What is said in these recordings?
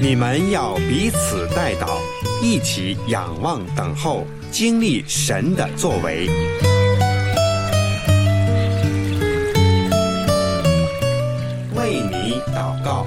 你们要彼此代祷，一起仰望等候，经历神的作为。为你祷告。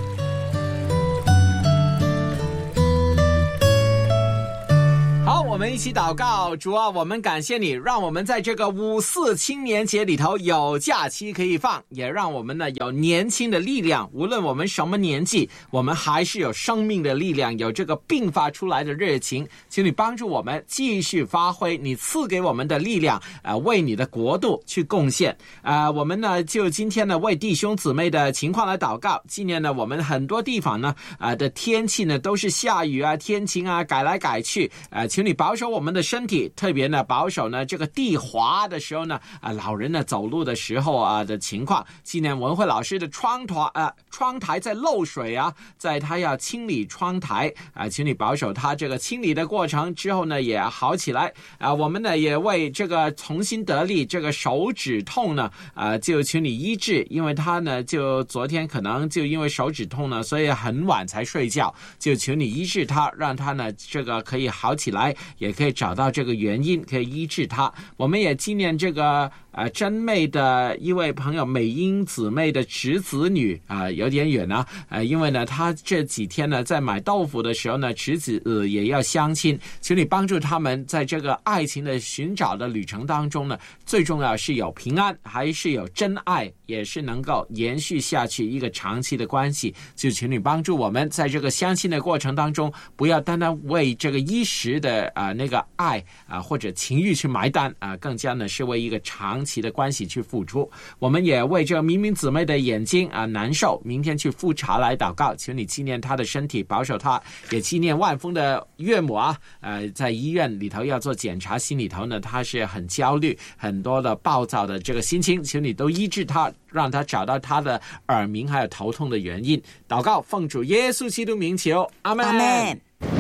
好，我们一起祷告。主啊，我们感谢你，让我们在这个5·4青年节里头有假期可以放，也让我们呢有年轻的力量。无论我们什么年纪，我们还是有生命的力量，有这个迸发出来的热情。请你帮助我们继续发挥你赐给我们的力量，为你的国度去贡献。我们呢就今天呢为弟兄姊妹的情况来祷告。今年呢我们很多地方呢的天气呢都是下雨啊、天晴啊，改来改去。请你保守我们的身体，特别呢保守呢这个地滑的时候呢老人呢走路的时候的情况。今年文慧老师的窗台在漏水啊，在他要清理窗台请你保守他这个清理的过程之后呢也好起来我们呢也为这个重新得力这个手指痛呢就请你医治，因为他呢就昨天可能就因为手指痛呢，所以很晚才睡觉，就请你医治他，让他呢这个可以好起来，也可以找到这个原因，可以医治他。我们也纪念这个真妹的一位朋友美英姊妹的侄子女有点远呢因为呢她这几天呢在买豆腐的时候呢，侄子也要相亲，请你帮助他们在这个爱情的寻找的旅程当中呢，最重要是有平安，还是有真爱，也是能够延续下去一个长期的关系。就请你帮助我们在这个相亲的过程当中，不要单单为这个一时的那个爱或者情欲去埋单更加呢是为一个长期的关系去付出。我们也为这明明姊妹的眼睛难受，明天去复查来祷告，请你纪念她的身体，保守她，也纪念万峰的岳母在医院里头要做检查，心里头呢她是很焦虑，很多的暴躁的这个心情，请你都医治她，让她找到她的耳鸣还有头痛的原因。祷告奉主耶稣基督名求，阿们。 阿们。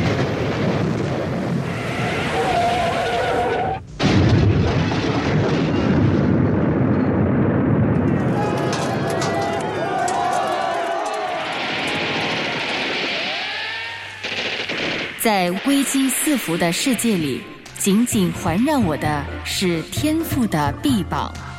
在危机四伏的世界里，紧紧环绕我的是天父的臂膀。